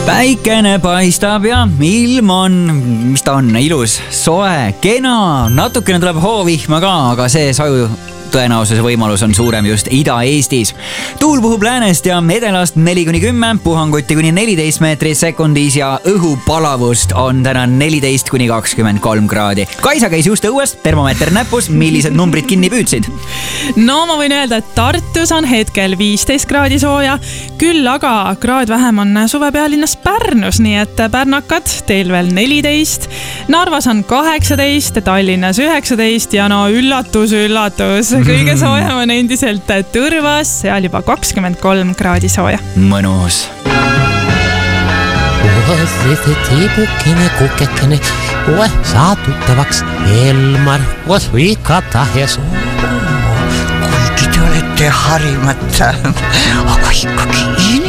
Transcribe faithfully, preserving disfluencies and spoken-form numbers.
Päikene paistab ja ilm on, mis ta on, ilus, soe, kena, natukene tuleb hoovihma ka, aga see saju tõenäosuse võimalus on suurem just Ida-Eestis. Tuul puhub läänest ja edelast neli kuni kümme, puhanguti kuni neliteist meetrit sekundis ja õhupalavust on täna neliteist kuni kakskümmend kolm kraadi. Kaisa käis just õues, termomeeter näpus, millised numbrid kinni püüdsid? No ma võin öelda, et Tartus on hetkel viisteist kraadi sooja, küll aga kraad vähem on suve pealinnas Pärnus, nii et pärnakad teil veel neliteist, Narvas on kaheksateist, Tallinnas üheksateist ja no üllatus, üllatus. Kõige soojem on endiselt Tõrvas, seal juba kakskümmend kolm kraadi sooja. Mõnus. Ohe, tiibukene, kukekene, ohe, saa tuttavaks Elmar, ohe, vika tahes. Kuigi te olete harimata, aga ikkagi